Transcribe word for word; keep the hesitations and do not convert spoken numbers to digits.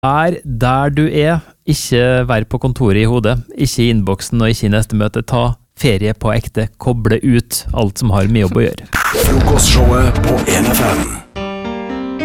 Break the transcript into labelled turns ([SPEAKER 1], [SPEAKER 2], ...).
[SPEAKER 1] Er der du er, ikke vær på kontoret i hodet, ikke i innboksen og ikke i neste møte. Ta ferie på ekte, koble ut alt som har med jobb å gjøre.
[SPEAKER 2] Frokostshowet på en F M.